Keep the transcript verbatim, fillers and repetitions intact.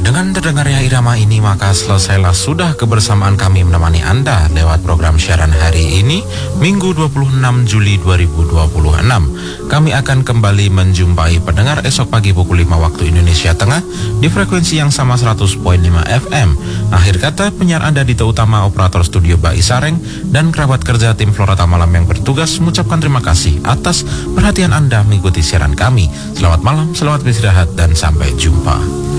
Dengan terdengarnya irama ini, maka selesailah sudah kebersamaan kami menemani Anda lewat program siaran hari ini, Minggu dua puluh enam Juli dua ribu dua puluh enam. Kami akan kembali menjumpai pendengar esok pagi pukul lima waktu Indonesia Tengah di frekuensi yang sama seratus koma lima F M. Akhir kata, penyiar Anda Dito Utama, operator studio Bai Sareng, dan kerabat kerja tim Florata Malam yang bertugas mengucapkan terima kasih atas perhatian Anda mengikuti siaran kami. Selamat malam, selamat beristirahat, dan sampai jumpa.